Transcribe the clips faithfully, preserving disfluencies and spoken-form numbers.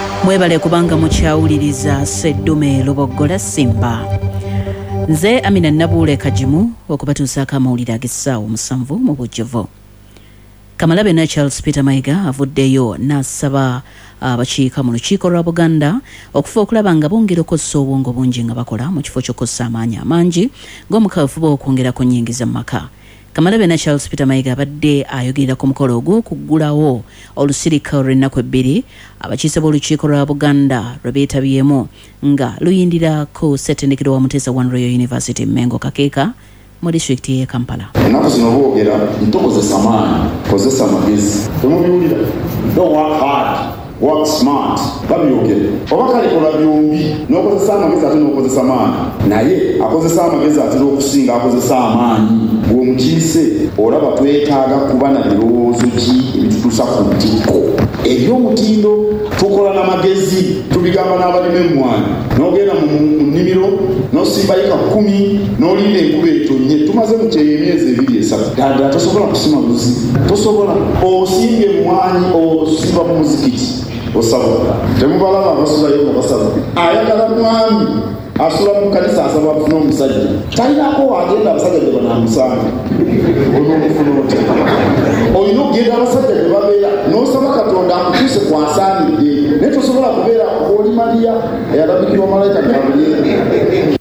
Mwebale kubanga mukyawuliriza Sseddume Luboggola Simba. Nze Amina Nabule Kajimu okubatuusaako amawulire ag'essaawa musanvu mu bujjuvu. Kamalabe na Charles Peter Mayiga avuddeyo n'asaba abakiika mu lukiiko lwa Buganda okufa okulaba nga bongera okukozesa obwongo bungi nga bakola mu kifo ky'okukozesa amaanyi amangi ng'omukafuba okwongera ku nnyingiza mu maka. Kamalabe na Charles Peter Mayiga abadde ayogerera ku mukolo ogw'okuggulawo olusirika olw'ennaku ebbiri abakiise b'olukiiko lwa Buganda lwe beetabyemu nga luyindira ku ssettendekero wa Muteesa One Royal University Mengo Kakeeka mu disitulikiti y'e Kampala. Ennaku zino boogera ntokozesa amaanyi, kozesa amagezi. Temubiwulira. Don't work hard. Work smart. Babyogere. Oba kalikola byombi n'okozesa amagezi ate n'okozesa amaanyi. Naye akozesa amagezi atera okusinga akozesa amaanyi. Bw'omukiise olaba twetaaga kuba na birowoozo ki ebitutuusa ku ntikko. Eby'omutindo tukola n'amagezi tubigamba n'abalima emmwanyi. N'ogenda mu nnimiro n'osimba yika kkumi n'olinda enkuba etonnye tumaze mu kyeyo emyezi ebiri esatu. Ddala tosobola kusima buzi. Tosobola osimba emmwanyi osimba mu muzikiti. Osaba. Temubalaba abasulayo nga basaba. Ayagala mwami asula mu kanisa asaba afuna omusajja. Talinako wagenda abasajja gye banaamusanga. Olw'omufuna oti. Olina okugenda abasajja gye babeera n'osaba Katonda akutuuse kwasaanidde. Naye tosobola kubeera oli Mariya eyalabikirwa malayika Gaburiyeri.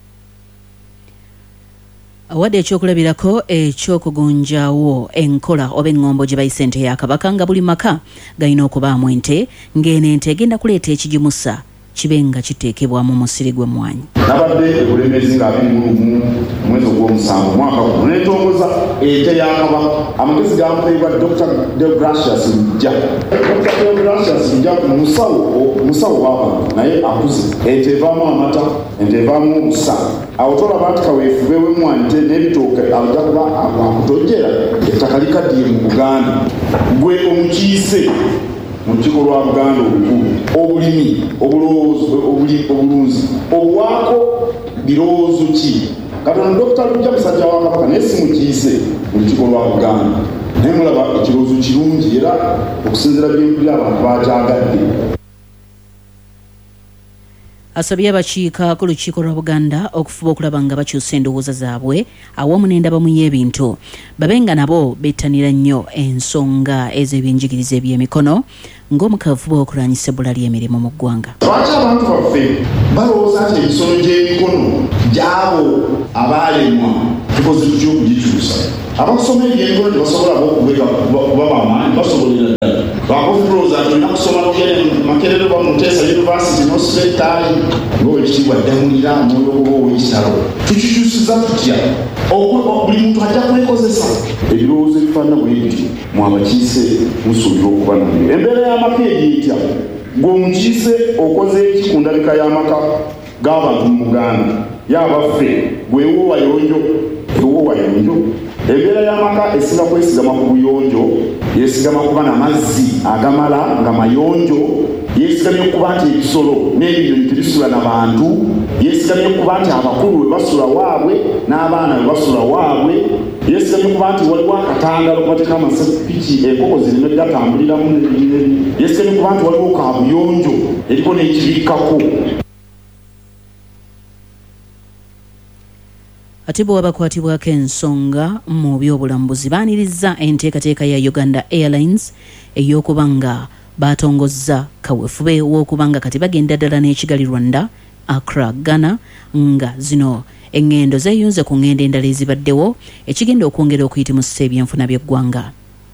Awadde ekyokulabirako ekyokugunjaawo enkola oba engombo gye bayise ente ya Kabaka nga buli maka galina okubaamu ente ng'eno ente egenda kuleeta ekigimusa kibe nga kiteekebwa mu musiri gw'emmwanyi. Nabadde ebulemezi nga abiri mu lumu mwezi ogw'omusanvu mwaka guno neetongoza ente ya Kabaka. Amagezi gamupeebwa Doctor Deogracius Lujja. Doctor Deogracius Lujja musawo musawo w'abantu naye akuze. Ente evaamu amata, ente evaamu omusa. Awo tolaba nti kaweefube w'emmwanyi nte n'ebitooke ajja kuba akutojjera ettaka likaddiye mu Buganda. Gwe omukiise mu lukiiko lwa Buganda obukulu obulimi obulunzi obwako birowoozo ki Katonda Dokita Lujja musajja wa Kabaka naye si mukiise mu lukiiko lwa Buganda naye mulaba ekirowoozo kirungi era okusinziira byempulira abantu bakyagadde. Asabye abakiika ku lukiiko lwa Buganda okufuba okulaba nga bakyusa endowooza zaabwe awamu n'endabamu y'ebintu babe nga nabo bettanira nnyo ensonga ez'ebyenjigiriza eby'emikono ng'omukafuba okulwanyisa ebbula ly'emirimu mu ggwanga. Lwaki abantu baffe balowooza nti emisono gy'emikono gy'abo abaalemwa tukoze tutya okugikyusa? Abakusoma ebyemikono tebasobola kuba bamaanyi basobolera ddala. Lwakofu tulowooza nti olina kusoma n'ogenda Makerere oba Muteesa University n'osiba ettaali ng'owekitiibwa Ddamulira omwoyo oba ow'ekitalo. Tukikyusiza tutya? Buli muntu ajja kwekozesa. Ebirowoozo ebifaanana bwe bityo mu abakiise musuubira okuba nabyo. Embeera y'amaka ey'etya ng'omukiise okoze eki ku ndabika y'amaka g'abantu mu Buganda y'abaffe gwewo wayonjo ewo wayonjo. Embeera y'amaka esinga kwesigama ku buyonjo yeesigama kuba n'amazzi agamala nga mayonjo, yeesigamye okuba nti ebisolo n'ebinyonyi tebisula na bantu, yeesigamye okuba nti abakulu we basula waabwe n'abaana we basula waabwe, yeesigamye okuba nti waliwo akatangalo kubateeka amasepiki enkoko zirime gatambuliramu n'ebinyonyi, yeesigamye okuba nti waliwo kaabuyonjo eriko n'ekibikkako. Ate bwe wabakwatibwako ensonga mu by'obulambuzi baaniriza enteekateeka ya Uganda Airlines ey'okuba nga baatongozza kaweefube w'okuba nga kati bagenda ddala n'ekigali Rwanda Accra Ghana nga zino engendo zeeyunze ku ngendo endala ezibaddewo ekigenda okwongera okuyitimusa ebyenfuna by'eggwanga.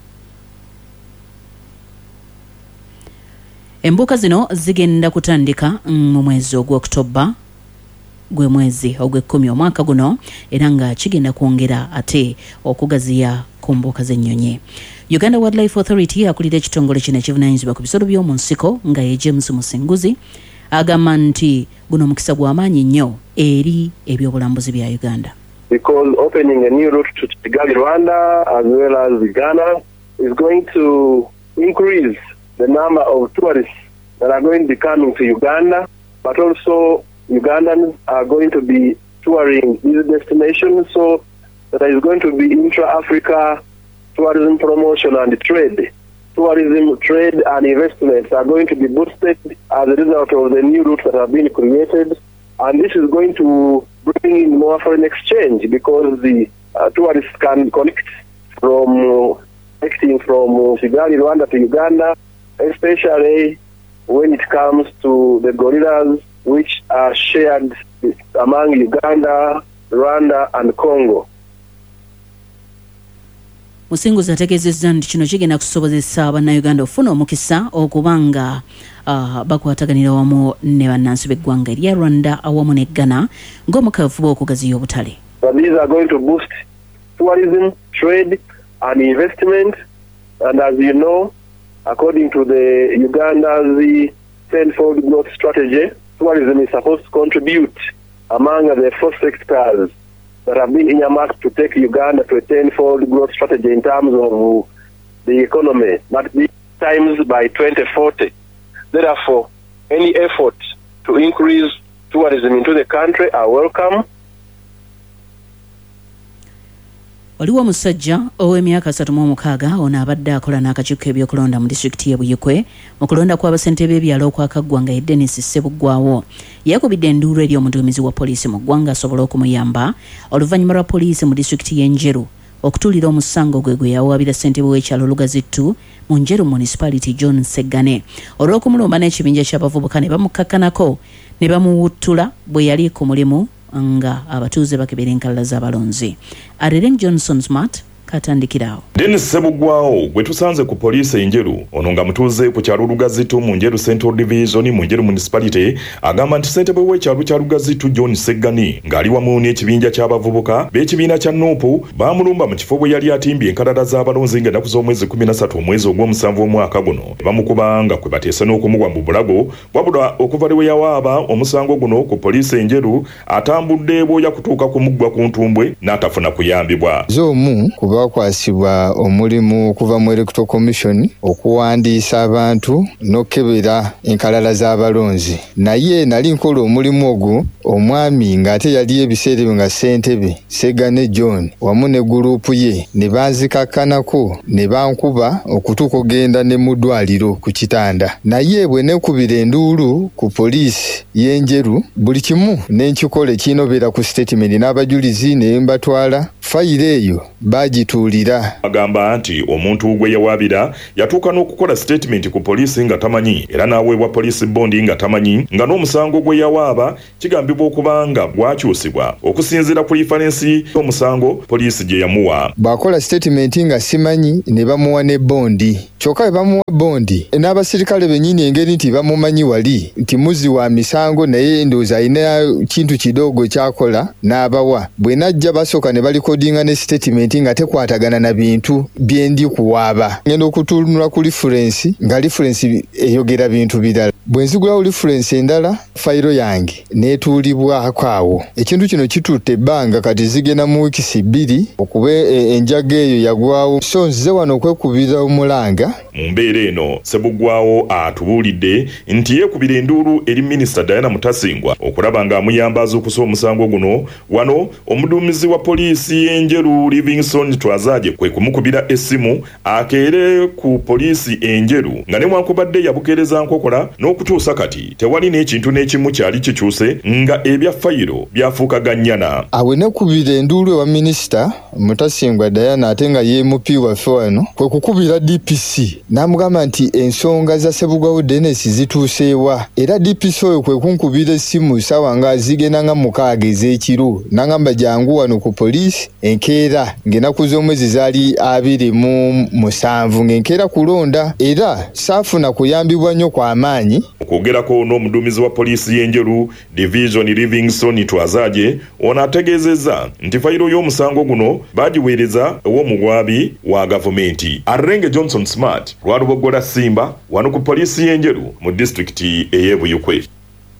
Embuuka zino zigenda kutandika mu mwezi ogw'Oktoba gwe mwezi ogw'ekkumi omwaka guno era nga kigenda kwongera ate okugaziya ku mbuuka z'ennyonyi. Uganda Wildlife Authority akulira ekitongole kino ekivunaanyizibwa ku bisolo by'omu nsiko nga ye James Musinguzi agamba nti guno mukisa gw'amaanyi nnyo eri ebyobulambuzi bya Uganda. Because opening a new route to Kigali, Rwanda as well as Ghana is going to increase the number of tourists that are going to be coming to Uganda, but also Ugandans are going to be touring these destinations, so there is going to be intra-Africa tourism promotion and trade tourism, trade and investments are going to be boosted as a result of the new routes that have been created. And this is going to bring in more foreign exchange because the uh, tourists can connect from connecting from Kigali, Rwanda to Uganda, especially when it comes to the gorillas which are shared among Uganda, Rwanda and Congo. Musinguzi ategeezezza nti kino kigenda kusobozesa Abannayuganda ofuna omukisa okubanga uh, bakwataganira wamu ne bannansi b'eggwanga erya Rwanda awamu ne Ghana ng'omukafu bw'okugaziya obutale. But these are going to boost tourism, trade and investment, and as you know, according to the Uganda's tenfold growth strategy, tourism is supposed to contribute among the four sectors that have been earmarked to take Uganda to a tenfold growth strategy in terms of the economy, but these times by twenty forty. Therefore, any effort to increase tourism into the country are welcome. Waliwo omusajja ow'emyaka asatu mu mukaaga ono abadde akola n'akakiiko ebyokulonda mu disitulikiti y'e Buyikwe mu kulonda kw'abasente b'ebyalo okwakaggwanga ye Dennis Ssebuggwawo yakubidde enduulu eri omuduumizi wa poliisi mu ggwanga asobole okumuyamba oluvannyuma lwa poliisi mu disitulikiti y'e Njeru okutuulira omusango gwe gwe yawaabira ssentebe w'ekyalo Lugazittu mu Njeru municipality John Seggane olw'okumulumba n'ekibinja ky'abavubuka ne bamukakkanako ne bamuwuttula bwe yali ku mulimu nga abatuuze bakebera enkalala z'abalonzi. Arereng Johnson Smart katandikirawo. Dennis Ssebuggwawo gwe tusanze ku poliisi Enjeru ono nga mutuuze ku kyalo Lugazittu mu Njeru Central Division mu Njeru Municipality agamba nti ssentebe w'ekyalo kya Lugazittu John Seggane ng'ali wamu n'ekibinja ky'abavubuka b'ekibiina kya Nuupu baamulumba mu kifo bwe yali atimbye enkalala z'abalonzi ng'ennaku z'omwezi kumi na ssatu omwezi ogw'omusanvu omwaka guno ne bamukubanga kwe bateese n'okumuwa mu bulago wabula okuva lwe yawaaba omusango guno ku poliisi Enjeru atambudde bw'oya kutuuka ku muggwa ku ntumbwe n'atafuna kuyambibwa. Z'omu kuba bakwasibwa omulimu okuva mu Electoral Commission okuwandiisa abantu n'okebera enkalala z'abalonzi. Naye nali nkola omulimu ogwo omwami ng'ate yali ebiseera ebyo nga ssentebe Seggane John wamu ne guruupu ye ne banzikakkanako ne bankuba okutuuka ogenda ne mu ddwaliro ku kitanda. Naye bwe neekubira enduulu ku poliisi y'Enjeru buli kimu ne nkikola ekiinobera ku statement n'abajulizi ne mbatwala fayiro eyo bagituulira. Agamba nti omuntu gwe yawaabira yatuuka n'okukola statement ku poliisi nga tamanyi era n'aweebwa poliisi bondi nga tamanyi nga n'omusango gwe yawaaba kigambibwa okuba nga gwakyusibwa okusinziira ku lifarensi y'omusango poliisi gye yamuwa. Bw'akola statement nga simanyi ne bamuwa ne bondi. Kyokka bwe bamuwa bondi n'abasirikale bennyini engeri nti bamumanyi wali nti muzi wa misango naye ndowooza alina kintu kidogo kyakola n'abawa. Bwe najja basooka ne balikodinga ne statement nga tekwatagana na bintu byendi kuwaaba. Ngenda okutunula ku reference nga reference eyogera bintu birala. Bwe nzigulawo reference endala fayiro yange neetuulibwako awo. Ekintu kino kitutte ebbanga kati zigenda mu wiikisi bbiri okuba enjaga eyo yagwawo. So nzize wano okwekubira omulanga. Mu mbeera eno Ssebuggwawo atubuulidde nti yeekubira enduulu eri Minisita Diana Mutasingwa okulaba ng'amuyamba okusa omusango guno. Wano omuduumizi wa poliisi y'Enjeru Livingstone Twazaje kwe kumukubira essimu akeere ku poliisi Enjeru nga newankubadde yabukeereza nkokola n'okutuusa kati tewali n'ekintu n'ekimu kyali kikyuse nga ebya fayiro byafuuka nnyana. Awe nekubira enduulu ewa Minisita Mutasingwa Diana ate nga ye M P waffe wano kwe kukubira D P C n'amugamba nti ensonga za Ssebuggwawo Dennis zituuseewa era D P C oyo kwe kunkubira essimu ssaawa nga zigenda nga mukaaga ez'ekiro n'agamba jangu wano ku poliisi enkeera ng'ennaku z'omwezi zaali abiri mu musanvu ng'enkeera kulonda era saafuna kuyambibwa nnyo kwa maanyi. Okwogerako n'omuduumizi wa poliisi y'Enjeru Division Livingstone Twazaje ono ategeezezza nti fayiro y'omusango guno baagiweereza ew'omugwabi wa gavumenti. Arrenge Johnson Smart lwa Luboggola Simba wano ku poliisi y'Enjeru mu disitulikiti ey'e Buyikwe.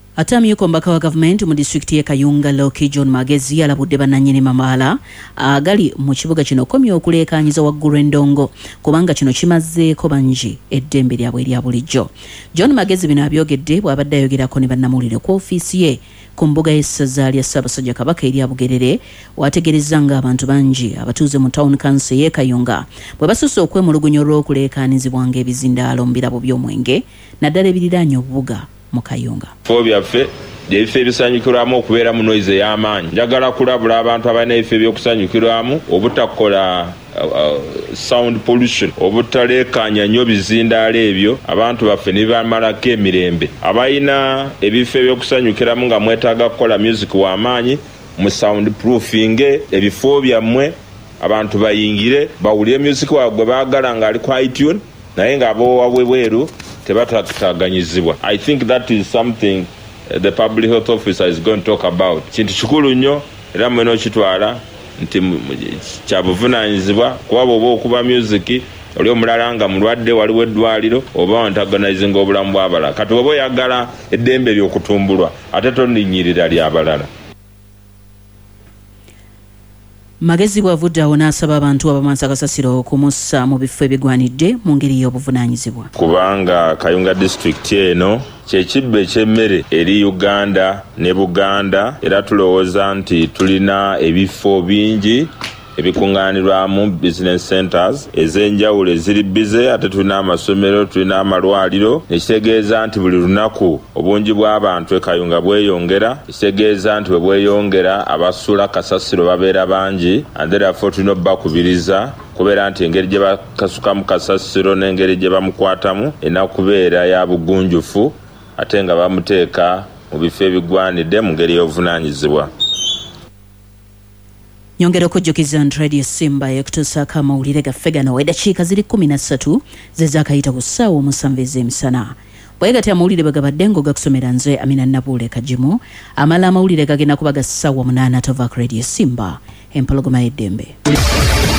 Ate amyuka omubaka wa gavumenti mu disitulikiti y'e Kayunga Loki John Magezi alabudde bannannyini mamaala agali mu kibuga kino okomya okuleekaanyiza waggulu endongo kubanga kino kimazeeko bangi eddembe lyabwe erya bulijjo. John Magezi bino abyogedde bw'abadde ayogerako ne bannamawulire ku ofiisi ye ku mbuga y'essaza lya Ssaabasajja Kabaka erya Bugerere wategereza nga abantu bangi abatuuze mu town council y'e Kayunga bwe basusse okwemulugunya olw'okuleekaanizibwa ng'ebizindaalo mu birabo by'omwenge naddala ebiriraanye obubuga mu Kayunga. Fo byaffe ebifo ebisanyukirwamu okubeera mu noise y'amaanyi. Njagala kulabula abantu abalina ebifo ebyokusanyukirwamu obutakola uh, uh, sound pollution, obutaleekaanya nnyo bizindaalo ebyo abantu baffe ne bamalako emirembe. Abalina ebifo ebyokusanyukiramu nga mwetaaga kukola music w'amaanyi mu sound proofing ebifo byammwe abantu bayingire bawulire music waabwe baagala ng'ali ku iTunes naye ng'ab'owaabwe bweru tebatataganyizibwa. I think that is something uh, the public health officer is going to talk about. Kintu kikulu nnyo era mweno kitwala nti kya buvunaanyizibwa kuba bw'oba okuba music oli omulala nga mulwadde waliwo eddwaliro oba antagonizing obulamu bw'abalala. Kati oba oyagala eddembe ly'okutumbulwa ate tondinyirira ly'abalala. Magezi bw'avudde awo n'asaba abantu abamansa kasasiro okumussa mu bifo ebigwanidde mu ngeri y'obuvunaanyizibwa. Kubanga Kayunga district eno kyekibbe eky'emmere eri Uganda ne Buganda era tulowooza nti tulina ebifo bingi ebikuŋŋaanirwamu business centers ez'enjawulo eziri bize ate tulina amasomero tulina amalwaliro nekitegeeza nti buli lunaku obungi bw'abantu e Kayunga bweyongera ekitegeeza nti bwe bweyongera abasula kasasiro babeera bangi and therefore tulina obbakubiriza kubeera nti engeri gye bakasukamu kasasiro n'engeri gye bamukwatamu enakubeera ya bugunjufu ate nga bamuteeka mu bifo ebigwanidde mu ngeri y'obuvunaanyizibwa. Nyongera okujjukiza nti Radio Simba ekutuusaako amawulire gaffe gano eddakiika ziri kumi na ssatu ze zaakayita ku ssaawa omusanvu ez'emisana. Bwegatya amawulire bwe gabadde ng'ogakusomera nze Amina Nabuule Kajimu amala amawulire gagenda kuba ga ssaawa munaana atava ku Radio Simba empologoma y'eddembe.